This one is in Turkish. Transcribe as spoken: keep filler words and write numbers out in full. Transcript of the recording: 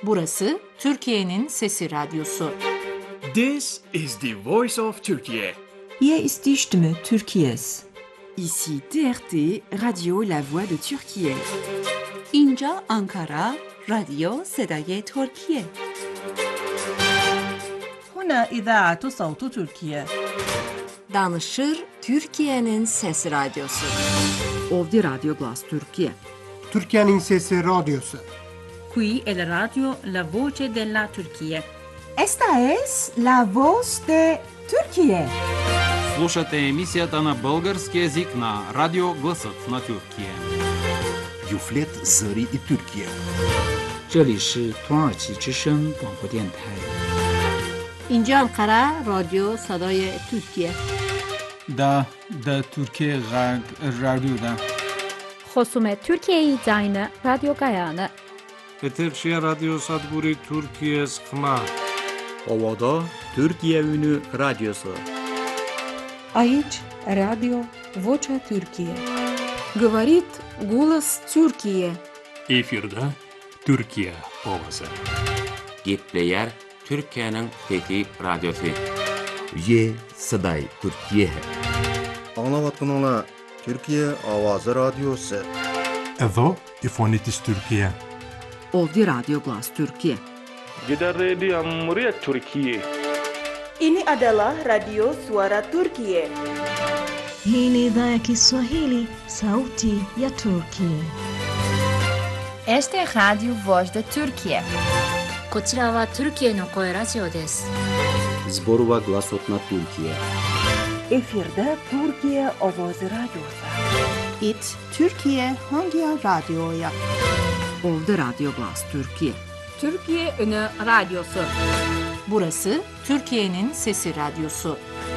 Burası Türkiye'nin Sesi Radyosu. This is the voice of Turkey. Hier ist die Stimme Türkiye's. Ici T R T, Radio La Voix de Türkiye. اینجا آنکارا، رادیو صدای ترکیه. هنا إذاعة صوت تركيا. Danışır Türkiye'nin Sesi Radyosu. Ovdje Radio Glas Türkiye. Türkiye'nin Sesi Radyosu. Qui è la radio La Voce della Turchia. Esta es la voz de Türkiye. Слушате емисията на български език на Радио Гласът на Türkiye. Юфлет Зări и Türkiye. 这里是土耳其之声广播电台。 اینجا انقره رادیو صدای ترکیه. دا دا Türkiye Radyo'da. خصومت Türkiye Zayne Radyo Gayane. Eterşehir Radyo Sadburi Türkiye Skma. Ovada Türkiye Ünü Radyosu. Aici Radio Vocea Türkiye. Говорит голос Türkiye. Efirde Türkiye Ovası. Gitleyer Türkiye'nin Fethi Radyosu. Ye Saday Türkiye. Anlavatkanlar Türkiye Avazı Radyosu. Evo İfonitis Türkiye. Ovdje Radio Glas Türkiye. Gider Radio Muryat Türkiye. Ini adalah Radio Suara Turkiye. Hii ni idhaa ya Kiswahili, sauti ya Turkiye. Este es Radio Voz de Türkiye. こちらはトルキエの声ラジオです。 Zborova Glasot na Türkiye. Efirde Türkiye Avazı Radyosu. It Türkiye hangi radyoya? Ovdje Radio Glas Türkiye. Türkiye Ünü Radyosu. Burası Türkiye'nin Sesi Radyosu.